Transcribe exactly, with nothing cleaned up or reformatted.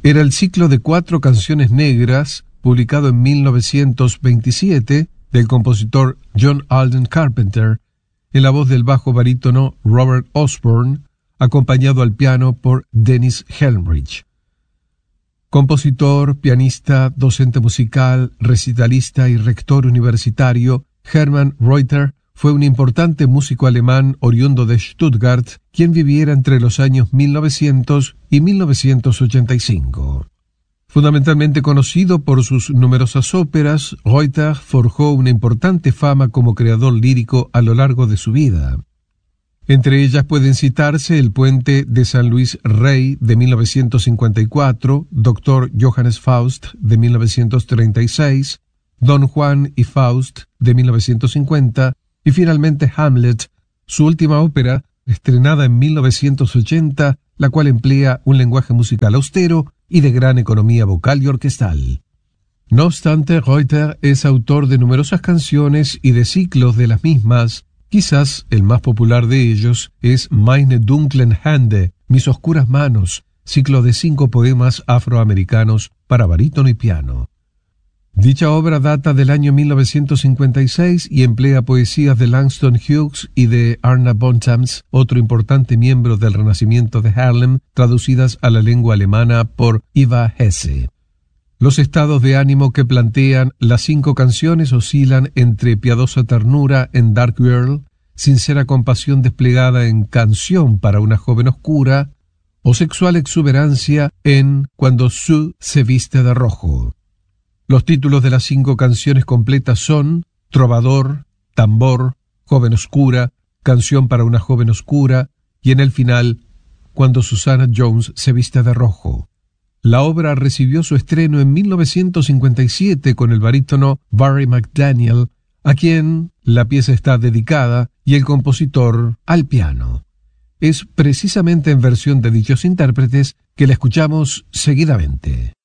era el ciclo de cuatro canciones negras, publicado en mil novecientos veintisiete, del compositor John Alden Carpenter, en la voz del bajo barítono Robert Osborne, acompañado al piano por Dennis Helmrich. Compositor, pianista, docente musical, recitalista y rector universitario, Hermann Reuter fue un importante músico alemán oriundo de Stuttgart, quien viviera entre los años mil novecientos y mil novecientos ochenta y cinco. Fundamentalmente conocido por sus numerosas óperas, Reuter forjó una importante fama como creador lírico a lo largo de su vida. Entre ellas pueden citarse El puente de San Luis Rey de mil novecientos cincuenta y cuatro, Doctor Johannes Faust de mil novecientos treinta y seis, Don Juan y Faust de mil novecientos cincuenta y finalmente Hamlet, su última ópera, estrenada en mil novecientos ochenta, la cual emplea un lenguaje musical austero y de gran economía vocal y orquestal. No obstante, Reuter es autor de numerosas canciones y de ciclos de las mismas. Quizás el más popular de ellos es Meine dunklen Hände, Mis oscuras manos, ciclo de cinco poemas afroamericanos para barítono y piano. Dicha obra data del año mil novecientos cincuenta y seis y emplea poesías de Langston Hughes y de Arna Bontemps, otro importante miembro del Renacimiento de Harlem, traducidas a la lengua alemana por Iva Hesse. Los estados de ánimo que plantean las cinco canciones oscilan entre piadosa ternura en Dark Girl, sincera compasión desplegada en Canción para una joven oscura, o sexual exuberancia en Cuando Sue se viste de rojo. Los títulos de las cinco canciones completas son Trovador, Tambor, Joven oscura, Canción para una joven oscura y en el final, Cuando Susanna Jones se viste de rojo. La obra recibió su estreno en mil novecientos cincuenta y siete con el barítono Barry McDaniel, a quien la pieza está dedicada, y el compositor al piano. Es precisamente en versión de dichos intérpretes que la escuchamos seguidamente.